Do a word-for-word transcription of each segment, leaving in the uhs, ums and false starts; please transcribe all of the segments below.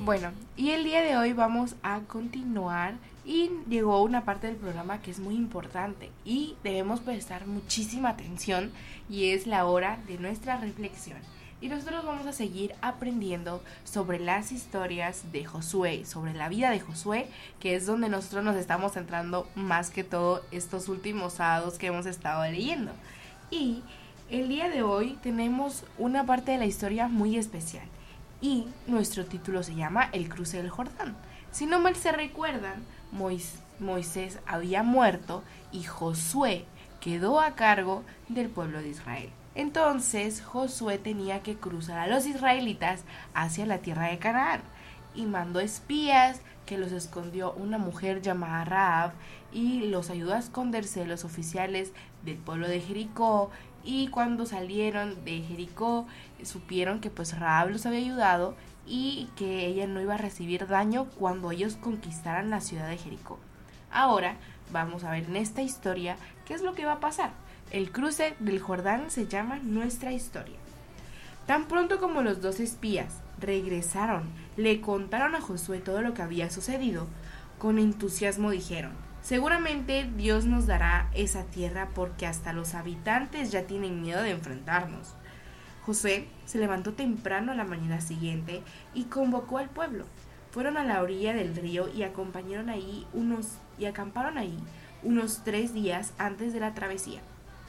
Bueno, y el día de hoy vamos a continuar y llegó una parte del programa que es muy importante y debemos prestar muchísima atención y es la hora de nuestra reflexión. Y nosotros vamos a seguir aprendiendo sobre las historias de Josué, sobre la vida de Josué, que es donde nosotros nos estamos centrando más que todo estos últimos sábados que hemos estado leyendo. Y el día de hoy tenemos una parte de la historia muy especial y nuestro título se llama El cruce del Jordán. Si no mal se recuerdan, Mois- Moisés había muerto y Josué quedó a cargo del pueblo de Israel. Entonces Josué tenía que cruzar a los israelitas hacia la tierra de Canaán y mandó espías que los escondió una mujer llamada Rahab y los ayudó a esconderse de los oficiales del pueblo de Jericó. Y cuando salieron de Jericó supieron que pues Rahab los había ayudado y que ella no iba a recibir daño cuando ellos conquistaran la ciudad de Jericó. Ahora vamos a ver en esta historia qué es lo que va a pasar. El cruce del Jordán se llama nuestra historia. Tan pronto como los dos espías regresaron, le contaron a Josué todo lo que había sucedido. Con entusiasmo dijeron: seguramente Dios nos dará esa tierra porque hasta los habitantes ya tienen miedo de enfrentarnos. Josué se levantó temprano a la mañana siguiente y convocó al pueblo. Fueron a la orilla del río y acompañaron ahí unos y acamparon ahí unos tres días antes de la travesía.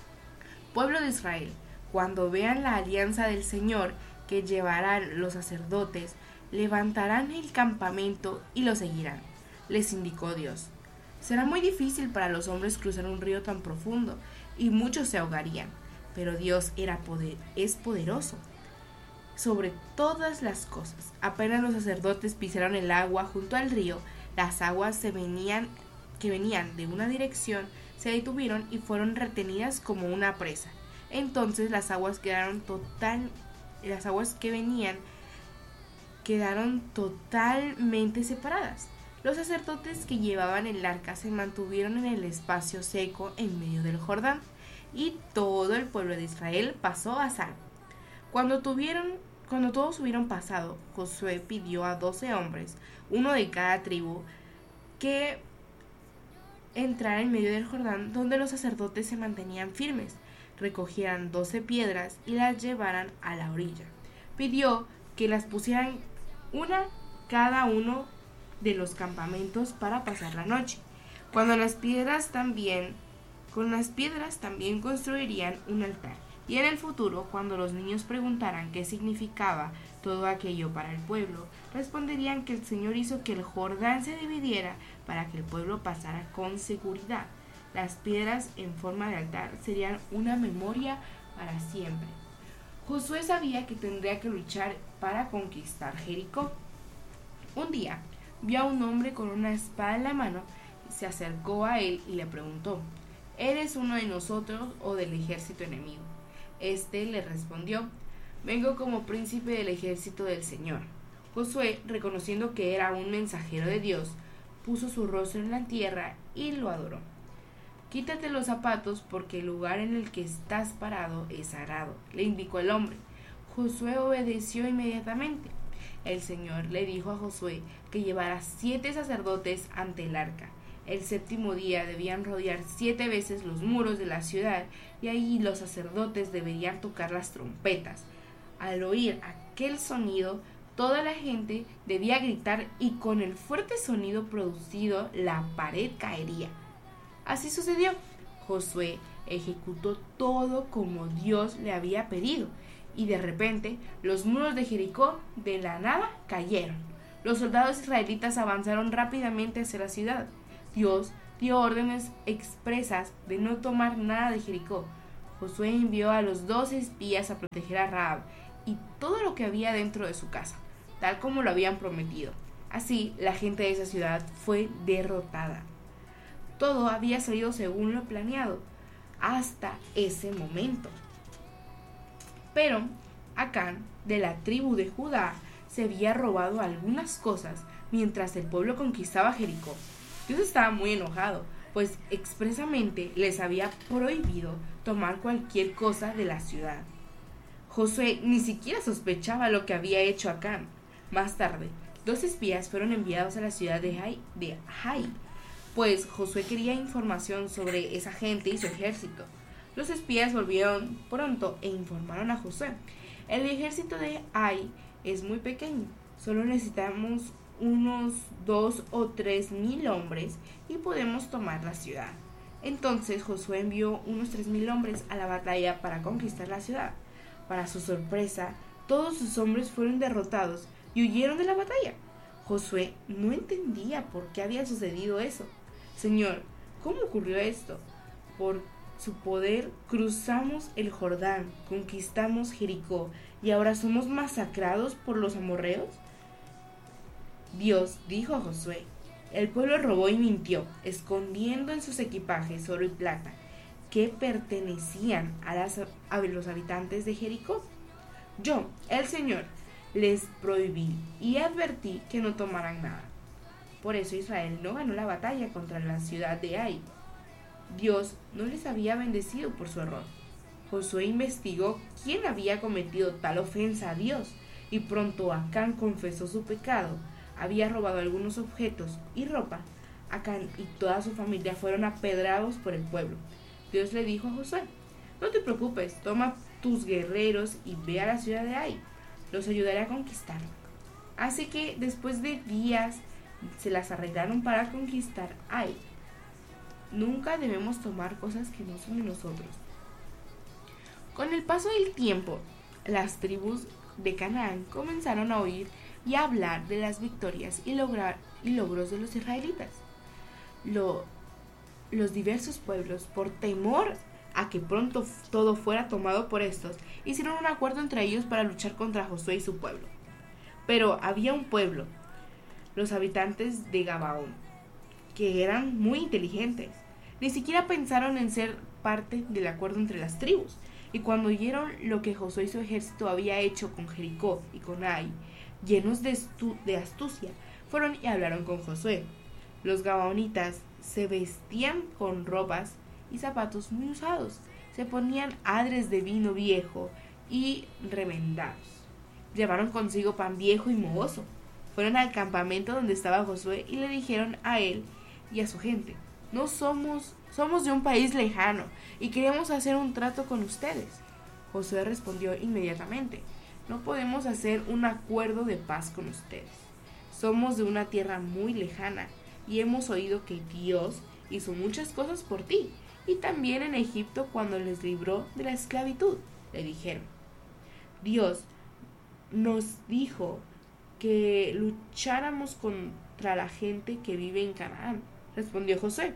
Pueblo de Israel, cuando vean la alianza del Señor que llevarán los sacerdotes, levantarán el campamento y lo seguirán, les indicó Dios. Será muy difícil para los hombres cruzar un río tan profundo y muchos se ahogarían, pero Dios era poder, es poderoso sobre todas las cosas. Apenas los sacerdotes pisaron el agua junto al río, las aguas se venían, que venían de una dirección se detuvieron y fueron retenidas como una presa. Entonces las aguas quedaron total, las aguas que venían quedaron totalmente separadas. Los sacerdotes que llevaban el arca se mantuvieron en el espacio seco en medio del Jordán, y todo el pueblo de Israel pasó a salvo. Cuando tuvieron, cuando todos hubieron pasado, Josué pidió a doce hombres, uno de cada tribu, que entrar en medio del Jordán donde los sacerdotes se mantenían firmes, recogieran doce piedras y las llevaran a la orilla. Pidió que las pusieran una cada uno de los campamentos para pasar la noche. Cuando las piedras también, con las piedras también construirían un altar. Y en el futuro, cuando los niños preguntaran qué significaba todo aquello para el pueblo, responderían que el Señor hizo que el Jordán se dividiera para que el pueblo pasara con seguridad. Las piedras en forma de altar serían una memoria para siempre. Josué sabía que tendría que luchar para conquistar Jericó. Un día vio a un hombre con una espada en la mano, se acercó a él y le preguntó: ¿eres uno de nosotros o del ejército enemigo? Este le respondió: vengo como príncipe del ejército del Señor. Josué, reconociendo que era un mensajero de Dios, puso su rostro en la tierra y lo adoró. Quítate los zapatos porque el lugar en el que estás parado es sagrado, le indicó el hombre. Josué obedeció inmediatamente. El Señor le dijo a Josué que llevara siete sacerdotes ante el arca. El séptimo día debían rodear siete veces los muros de la ciudad y ahí los sacerdotes deberían tocar las trompetas. Al oír aquel sonido, toda la gente debía gritar y con el fuerte sonido producido la pared caería. Así sucedió. Josué ejecutó todo como Dios le había pedido y de repente los muros de Jericó de la nada cayeron. Los soldados israelitas avanzaron rápidamente hacia la ciudad. Dios dio órdenes expresas de no tomar nada de Jericó. Josué envió a los dos espías a proteger a Rahab y todo lo que había dentro de su casa, tal como lo habían prometido. Así, la gente de esa ciudad fue derrotada. Todo había salido según lo planeado hasta ese momento. Pero Acán, de la tribu de Judá, se había robado algunas cosas mientras el pueblo conquistaba Jericó. Dios estaba muy enojado, pues expresamente les había prohibido tomar cualquier cosa de la ciudad. Josué ni siquiera sospechaba lo que había hecho Acán. Más tarde, Dos espías fueron enviados a la ciudad de Hai, de Hai, pues Josué quería información sobre esa gente y su ejército. Los espías volvieron pronto e informaron a Josué: el ejército de Ai es muy pequeño, solo necesitamos unos dos o tres mil hombres y podemos tomar la ciudad. Entonces Josué envió unos tres mil hombres a la batalla para conquistar la ciudad. Para su sorpresa, todos sus hombres fueron derrotados y huyeron de la batalla. Josué no entendía por qué había sucedido eso. Señor, ¿cómo ocurrió esto? Por su poder cruzamos el Jordán, conquistamos Jericó y ahora somos masacrados por los amorreos. Dios dijo a Josué: el pueblo robó y mintió, escondiendo en sus equipajes oro y plata que pertenecían a, las, a los habitantes de Jericó. Yo, el Señor, les prohibí y advertí que no tomaran nada. Por eso Israel no ganó la batalla contra la ciudad de Ai. Dios no les había bendecido por su error. Josué investigó quién había cometido tal ofensa a Dios, y pronto Acán confesó su pecado. Había robado algunos objetos y ropa. Acán y toda su familia fueron apedrados por el pueblo. Dios le dijo a Josué: no te preocupes, toma tus guerreros y ve a la ciudad de Ai. Los ayudaré a conquistarla. Así que después de días se las arreglaron para conquistar Ai. Nunca debemos tomar cosas que no son de nosotros. Con el paso del tiempo, las tribus de Canaán comenzaron a oír y a hablar de las victorias y, lograr, y logros de los israelitas. Lo, los diversos pueblos, por temor a que pronto todo fuera tomado por estos, hicieron un acuerdo entre ellos para luchar contra Josué y su pueblo. Pero había un pueblo, los habitantes de Gabaón, que eran muy inteligentes. Ni siquiera pensaron en ser parte del acuerdo entre las tribus, y cuando oyeron lo que Josué y su ejército había hecho con Jericó y con Ai, llenos de, de astucia, fueron y hablaron con Josué. Los gabaonitas se vestían con ropas y zapatos muy usados, se ponían adres de vino viejo y remendados. Llevaron consigo pan viejo y mohoso. Fueron al campamento donde estaba Josué y le dijeron a él y a su gente: no somos, somos de un país lejano y queremos hacer un trato con ustedes. Josué respondió inmediatamente: no podemos hacer un acuerdo de paz con ustedes. Somos de una tierra muy lejana y hemos oído que Dios hizo muchas cosas por ti, y también en Egipto cuando les libró de la esclavitud. Le dijeron: Dios nos dijo que lucháramos contra la gente que vive en Canaán, respondió Josué.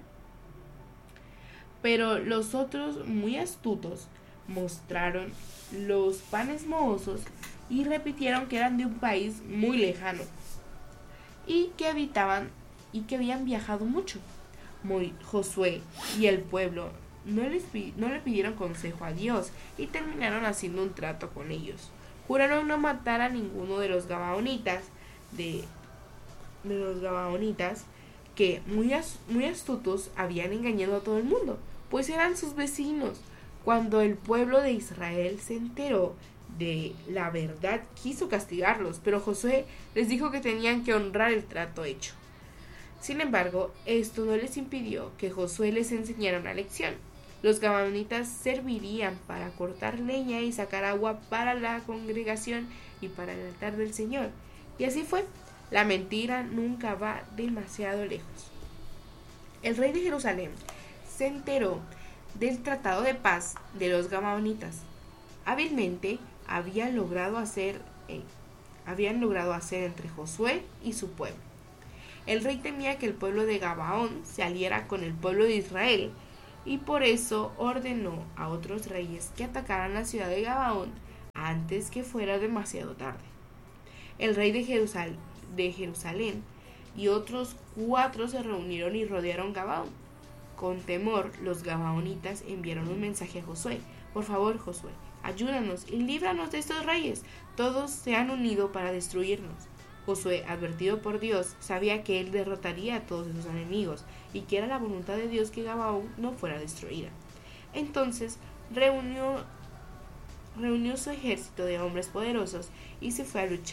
Pero los otros, muy astutos, mostraron los panes mohosos y repitieron que eran de un país muy lejano y que habitaban y que habían viajado mucho. Muy Josué y el pueblo no, les, no le pidieron consejo a Dios y terminaron haciendo un trato con ellos. Juraron no matar a ninguno de los gabaonitas, de, de los gabaonitas que muy, as, muy astutos habían engañado a todo el mundo, pues eran sus vecinos. Cuando el pueblo de Israel se enteró de la verdad, quiso castigarlos, pero Josué les dijo que tenían que honrar el trato hecho. Sin embargo, esto no les impidió que Josué les enseñara una lección. Los gabaonitas servirían para cortar leña y sacar agua para la congregación y para el altar del Señor. Y así fue. La mentira nunca va demasiado lejos. El rey de Jerusalén se enteró del tratado de paz de los gabaonitas. Hábilmente había logrado hacer, eh, habían logrado hacer entre Josué y su pueblo. El rey temía que el pueblo de Gabaón se aliara con el pueblo de Israel, y por eso ordenó a otros reyes que atacaran la ciudad de Gabaón antes que fuera demasiado tarde. El rey de, Jerusal- de Jerusalén y otros cuatro se reunieron y rodearon Gabaón. Con temor, los gabaonitas enviaron un mensaje a Josué: por favor, Josué, ayúdanos y líbranos de estos reyes. Todos se han unido para destruirnos. Josué, advertido por Dios, sabía que él derrotaría a todos sus enemigos y que era la voluntad de Dios que Gabaón no fuera destruida. Entonces reunió, reunió su ejército de hombres poderosos y se fue a luchar.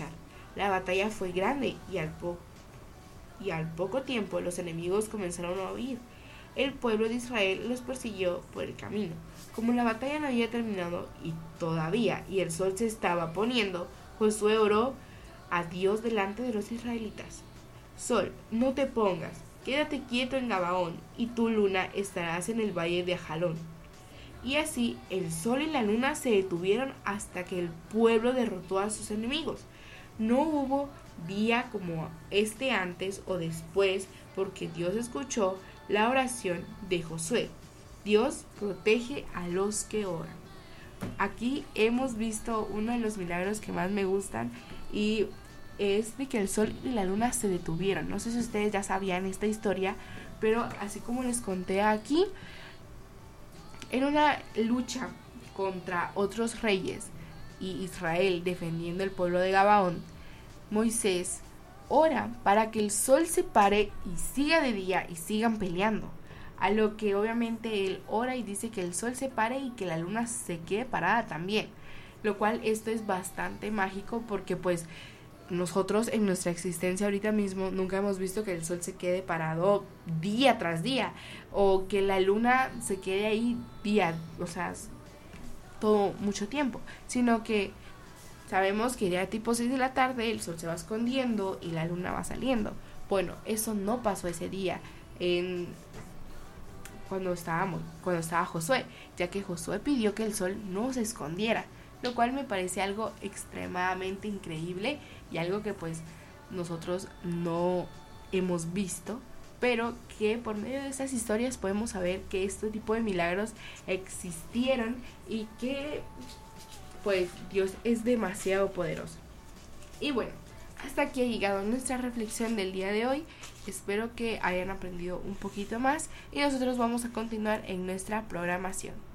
La batalla fue grande y al, po y al poco tiempo los enemigos comenzaron a huir. El pueblo de Israel los persiguió por el camino. Como la batalla no había terminado y todavía y el sol se estaba poniendo, Josué oró a Dios delante de los israelitas. Sol, no te pongas, quédate quieto en Gabaón, y tu luna estarás en el valle de Ajalón. Y así el sol y la luna se detuvieron hasta que el pueblo derrotó a sus enemigos. No hubo día como este antes o después, porque Dios escuchó la oración de Josué. Dios protege a los que oran. Aquí hemos visto uno de los milagros que más me gustan y es de que el sol y la luna se detuvieron. No sé si ustedes ya sabían esta historia, pero así como les conté aquí, en una lucha contra otros reyes y Israel defendiendo el pueblo de Gabaón, Moisés ora para que el sol se pare y siga de día y sigan peleando. A lo que obviamente él ora y dice que el sol se pare y que la luna se quede parada también. Lo cual esto es bastante mágico porque pues nosotros en nuestra existencia ahorita mismo nunca hemos visto que el sol se quede parado día tras día o que la luna se quede ahí día, o sea, todo mucho tiempo, sino que sabemos que ya tipo seis de la tarde el sol se va escondiendo y la luna va saliendo. Bueno, eso no pasó ese día en cuando estábamos, cuando estaba Josué, ya que Josué pidió que el sol no se escondiera, lo cual me parece algo extremadamente increíble y algo que pues nosotros no hemos visto, pero que por medio de estas historias podemos saber que este tipo de milagros existieron y que pues Dios es demasiado poderoso. Y bueno, hasta aquí ha llegado nuestra reflexión del día de hoy. Espero que hayan aprendido un poquito más y nosotros vamos a continuar en nuestra programación.